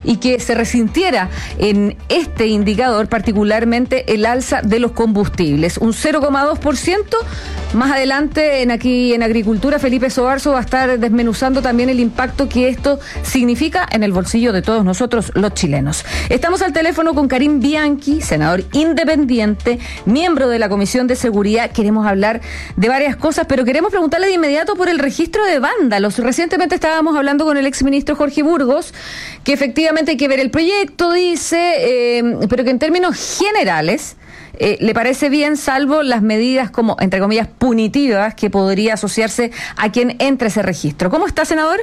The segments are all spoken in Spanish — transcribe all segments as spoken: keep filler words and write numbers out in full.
y que se resintiera en este indicador, particularmente el alza de los combustibles. Un cero coma dos por ciento. Más adelante, en aquí en Agricultura, Felipe Sobarzo va a estar desmenuzando también el impacto que esto significa en el bolsillo de todos nosotros, los chilenos. Estamos al teléfono con Karim Bianchi, senador independiente, miembro de la Comisión de Seguridad. Queremos hablar de varias cosas, pero queremos preguntarle de inmediato por el registro de vándalos. Recientemente estábamos hablando con el exministro Jorge Burgos, que efectivamente hay que ver el proyecto, dice, eh, pero que en términos generales eh, le parece bien, salvo las medidas como, entre comillas, punitivas que podría asociarse a quien entre ese registro. ¿Cómo está, senador?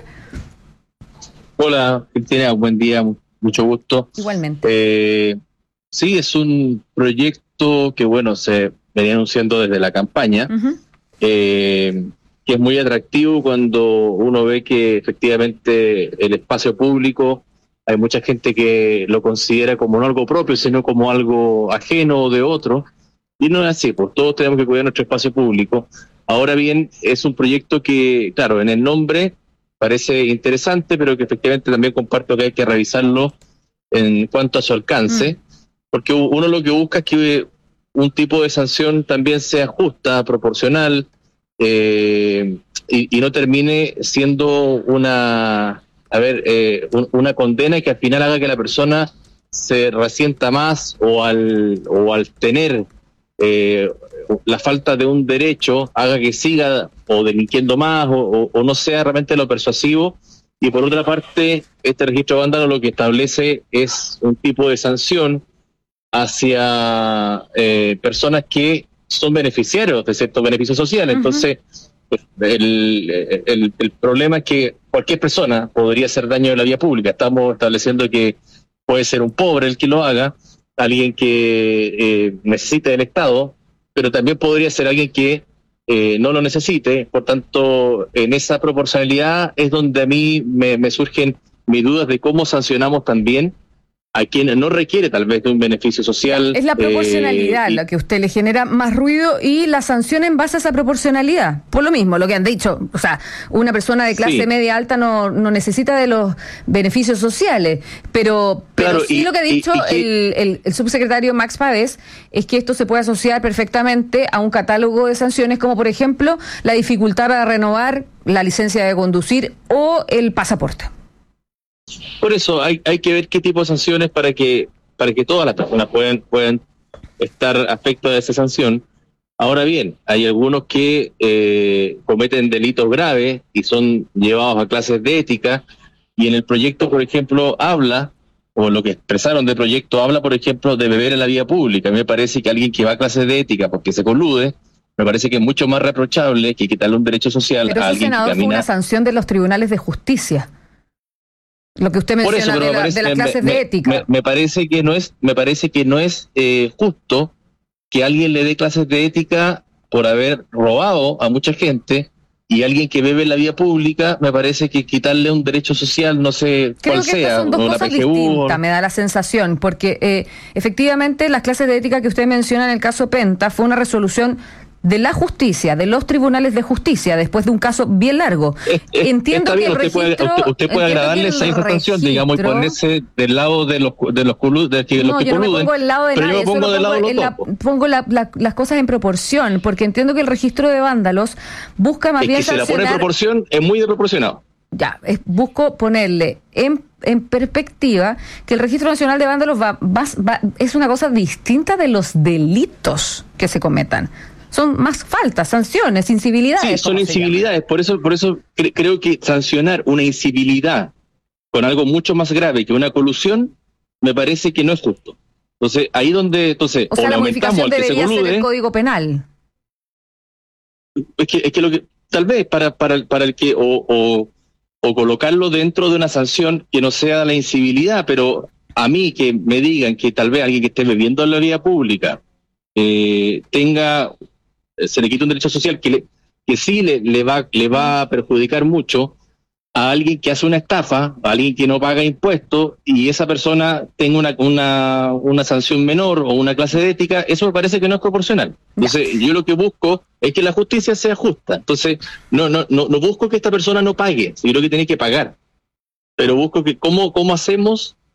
Hola, Cristina, buen día, mucho gusto. Igualmente. Eh, sí, es un proyecto que, bueno, se venía anunciando desde la campaña, uh-huh. eh, que es muy atractivo cuando uno ve que efectivamente el espacio público, hay mucha gente que lo considera como no algo propio, sino como algo ajeno de otro, y no es así, pues todos tenemos que cuidar nuestro espacio público. Ahora bien, es un proyecto que, claro, en el nombre parece interesante, pero que efectivamente también comparto que hay que revisarlo en cuanto a su alcance, mm. porque uno lo que busca es que un tipo de sanción también sea justa, proporcional, eh, y, y no termine siendo una... a ver, eh, un, una condena que al final haga que la persona se resienta más o al, o al tener eh, la falta de un derecho haga que siga o delinquiendo más o, o, o no sea realmente lo persuasivo. Y por otra parte, este registro de vándalos lo que establece es un tipo de sanción hacia eh, personas que son beneficiarios de ciertos beneficios sociales. Uh-huh. Entonces, El, el, el problema es que cualquier persona podría hacer daño en la vía pública. Estamos estableciendo que puede ser un pobre el que lo haga, alguien que eh, necesite del Estado, pero también podría ser alguien que eh, no lo necesite. Por tanto, en esa proporcionalidad es donde a mí me, me surgen mis dudas de cómo sancionamos también a quien no requiere tal vez de un beneficio social. Es la proporcionalidad eh, y... la que a usted le genera más ruido y la sanción en base a esa proporcionalidad. Por lo mismo, lo que han dicho, o sea, una persona de clase sí. media alta no, no necesita de los beneficios sociales, pero, pero claro, sí y, lo que ha dicho y, y que... el, el, el subsecretario Max Pavés es que esto se puede asociar perfectamente a un catálogo de sanciones, como por ejemplo la dificultad para renovar la licencia de conducir o el pasaporte. Por eso hay hay que ver qué tipo de sanciones para que para que todas las personas puedan puedan estar afectadas de esa sanción. Ahora bien, hay algunos que eh, cometen delitos graves y son llevados a clases de ética, y en el proyecto, por ejemplo, habla, o lo que expresaron del proyecto, habla, por ejemplo, de beber en la vía pública. A mí me parece que alguien que va a clases de ética porque se colude, me parece que es mucho más reprochable que quitarle un derecho social pero a alguien que camina. Pero fue una sanción de los tribunales de justicia. Lo que usted menciona eso, de, la, parece, de las clases me, de ética. Me, me parece que no es, me parece que no es eh, justo que alguien le dé clases de ética por haber robado a mucha gente, y alguien que bebe en la vía pública, me parece que quitarle un derecho social, no sé Creo cuál que sea, son dos una cosas P G U. Distintas, me da la sensación, porque eh, efectivamente las clases de ética que usted menciona en el caso Penta fue una resolución de la justicia, de los tribunales de justicia, después de un caso bien largo. Es, es, entiendo que bien, el usted registro... Puede, usted, usted puede agradarle esa sanción, digamos, y ponerse del lado de los, de los, colu, de, de no, los que yo coluden. No, yo no me pongo del lado de pero nadie, yo me pongo del lado de los la, pongo la, la, las cosas en proporción, porque entiendo que el registro de vándalos busca más es bien que si la pone en proporción, es muy desproporcionado. Ya, es, busco ponerle en, en perspectiva que el Registro Nacional de Vándalos va, va, va, es una cosa distinta de los delitos que se cometan. Son más faltas, sanciones, incivilidades. Sí, son incivilidades. Por eso, por eso cre- creo que sancionar una incivilidad con algo mucho más grave que una colusión, me parece que no es justo. Entonces, ahí donde, entonces, o sea, o la aumentamos al que se colude. Ser el Código Penal. Es que, es que lo que, tal vez para, para, para el que, o, o, o colocarlo dentro de una sanción que no sea la incivilidad, pero a mí que me digan que tal vez alguien que esté bebiendo en la vía pública eh, tenga, se le quita un derecho social que le, que sí le, le va le va a perjudicar mucho a alguien que hace una estafa, a alguien que no paga impuestos, y esa persona tenga una una una sanción menor o una clase de ética, eso me parece que no es proporcional. Entonces, yo lo que busco es que la justicia sea justa. Entonces, no no no, no busco que esta persona no pague, yo creo que tiene que pagar. Pero busco que cómo cómo hacemos